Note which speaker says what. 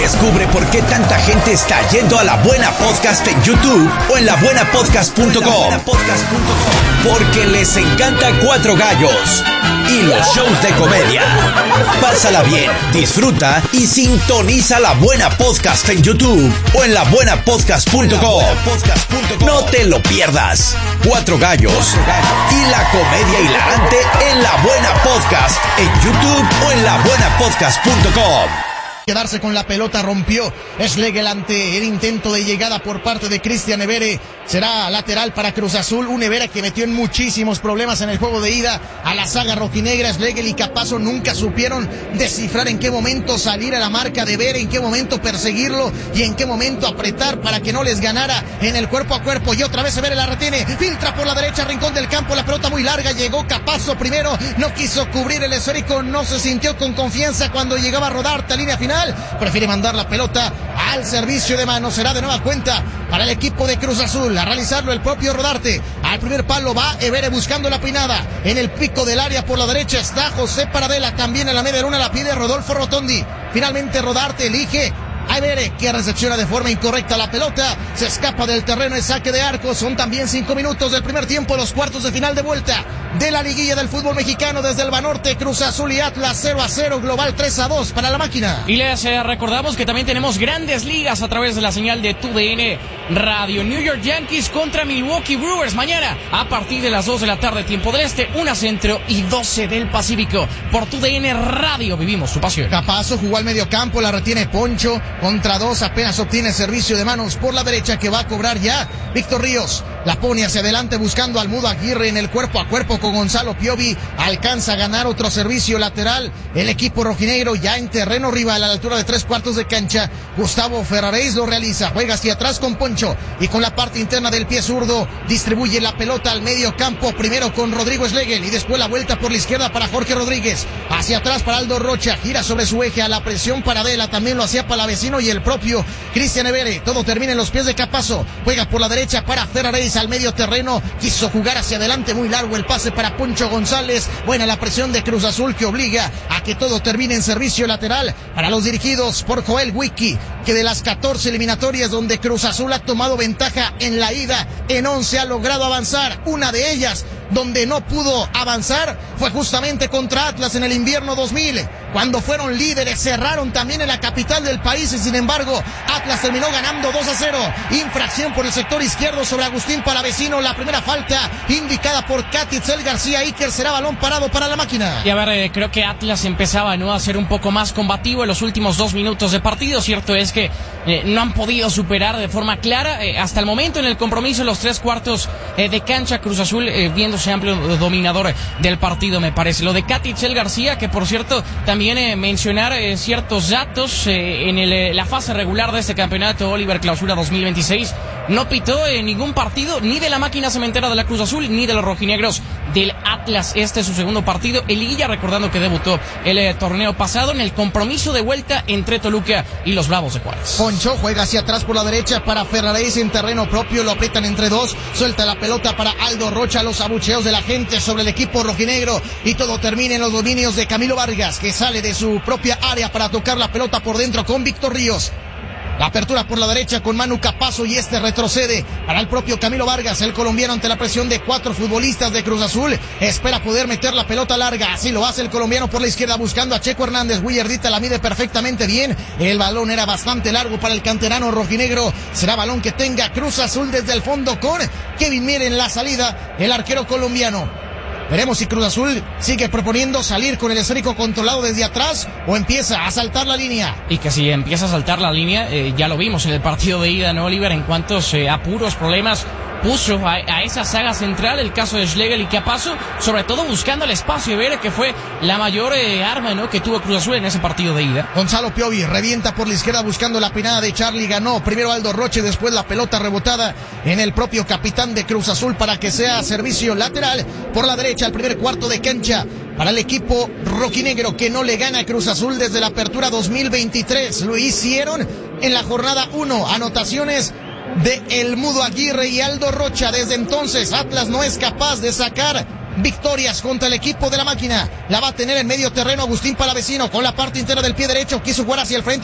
Speaker 1: Descubre por qué tanta gente está yendo a La Buena Podcast en YouTube o en labuenapodcast.com. Porque les encanta Cuatro Gallos y los shows de comedia. Pásala bien, disfruta y sintoniza La Buena Podcast en YouTube o en labuenapodcast.com. No te lo pierdas. Cuatro Gallos y la comedia hilarante en La Buena Podcast en YouTube o en labuenapodcast.com.
Speaker 2: Quedarse con la pelota, rompió Schlegel ante el intento de llegada por parte de Cristian Evere. Será lateral para Cruz Azul, un Evere que metió en muchísimos problemas en el juego de ida a la saga rojinegra. Schlegel y Capazo nunca supieron descifrar en qué momento salir a la marca de Evere, en qué momento perseguirlo y en qué momento apretar para que no les ganara en el cuerpo a cuerpo. Y otra vez Evere la retiene, filtra por la derecha, rincón del campo, la pelota muy larga, llegó Capazo primero, no quiso cubrir el esférico, no se sintió con confianza cuando llegaba a rodar a línea final. Prefiere mandar la pelota al servicio de mano. Será de nueva cuenta para el equipo de Cruz Azul a realizarlo el propio Rodarte. Al primer palo va Evere buscando la peinada. En el pico del área por la derecha está José Paradela. También en la media luna la pide Rodolfo Rotondi. Finalmente Rodarte elige a Evere, que recepciona de forma incorrecta la pelota, se escapa del terreno, el saque de arco. Son también 5 minutos del primer tiempo, los cuartos de final de vuelta de la liguilla del fútbol mexicano. Desde el Banorte, Cruz Azul y Atlas 0-0, global 3-2 para la máquina.
Speaker 3: Y les recordamos que también tenemos grandes ligas a través de la señal de TUDN Radio. New York Yankees contra Milwaukee Brewers mañana a partir de las 2 de la tarde, tiempo del este, 1 centro y 12 del Pacífico. Por TUDN Radio vivimos su pasión.
Speaker 2: Capazo jugó al medio campo, la retiene Poncho contra 2, apenas obtiene servicio de manos por la derecha que va a cobrar ya Víctor Ríos. La pone hacia adelante buscando al Mudo Aguirre en el cuerpo a cuerpo con Gonzalo Piovi. Alcanza a ganar otro servicio lateral el equipo rojinegro ya en terreno rival a la altura de 3/4 de cancha. Gustavo Ferraréis lo realiza, juega hacia atrás con Poncho y con la parte interna del pie zurdo distribuye la pelota al medio campo, primero con Rodrigo Schlegel y después la vuelta por la izquierda para Jorge Rodríguez. Hacia atrás para Aldo Rocha, gira sobre su eje a la presión para Adela, también lo hacía Palavecino y el propio Cristian Evere. Todo termina en los pies de Capazo, juega por la derecha para Ferraréis al medio terreno, quiso jugar hacia adelante, muy largo el pase para Poncho González. Buena la presión de Cruz Azul que obliga a que todo termine en servicio lateral para los dirigidos por Joel Wiki, que de las 14 eliminatorias donde Cruz Azul ha tomado ventaja en la ida, en 11 ha logrado avanzar. Una de ellas donde no pudo avanzar fue justamente contra Atlas en el invierno 2000, cuando fueron líderes, cerraron también en la capital del país y sin embargo Atlas terminó ganando 2-0. Infracción por el sector izquierdo sobre Agustín Palavecino, la primera falta indicada por Catitzel García. Iker, será balón parado para la máquina.
Speaker 3: Y a ver, creo que Atlas empezaba a ser un poco más combativo en los últimos 2 minutos de partido. Cierto es que no han podido superar de forma clara hasta el momento en el compromiso en los 3/4 de cancha. Cruz Azul viéndose amplio dominador del partido, me parece. Lo de Catitzel García, que por cierto también mencionar ciertos datos en la fase regular de este campeonato Oliver Clausura 2026. No pitó ningún partido ni de la máquina cementera de la Cruz Azul ni de los rojinegros del Atlas. Este es su segundo partido en liguilla, recordando que debutó el torneo pasado en el compromiso de vuelta entre Toluca y los Bravos de Juárez.
Speaker 2: Poncho juega hacia atrás por la derecha para Ferraréis en terreno propio, lo aprietan entre dos, suelta la pelota para Aldo Rocha, los abucheos de la gente sobre el equipo rojinegro y todo termina en los dominios de Camilo Vargas, que sale de su propia área para tocar la pelota por dentro con Víctor Ríos. La apertura por la derecha con Manu Capazo y este retrocede para el propio Camilo Vargas. El colombiano, ante la presión de 4 futbolistas de Cruz Azul, espera poder meter la pelota larga. Así lo hace el colombiano por la izquierda buscando a Checo Hernández. Willardita la mide perfectamente bien. El balón era bastante largo para el canterano rojinegro. Será balón que tenga Cruz Azul desde el fondo con Kevin Mier en la salida, el arquero colombiano. Veremos si Cruz Azul sigue proponiendo salir con el esférico controlado desde atrás o empieza a saltar la línea.
Speaker 3: Y que si empieza a saltar la línea, ya lo vimos en el partido de ida, ¿no, Oliver? En cuantos apuros, problemas puso a esa saga central, el caso de Schlegel y Capazo, sobre todo buscando el espacio, ver que fue la mayor arma, ¿no?, que tuvo Cruz Azul en ese partido de ida.
Speaker 2: Gonzalo Piovi revienta por la izquierda buscando la peinada de Charlie, ganó primero Aldo Roche, después la pelota rebotada en el propio capitán de Cruz Azul para que sea servicio lateral por la derecha, al primer cuarto de cancha para el equipo rojinegro, que no le gana a Cruz Azul desde la apertura 2023. Lo hicieron en la jornada 1, anotaciones de El Mudo Aguirre y Aldo Rocha. Desde entonces Atlas no es capaz de sacar victorias contra el equipo de la máquina. La va a tener en medio terreno Agustín Palavecino con la parte interna del pie derecho, quiso jugar hacia el frente.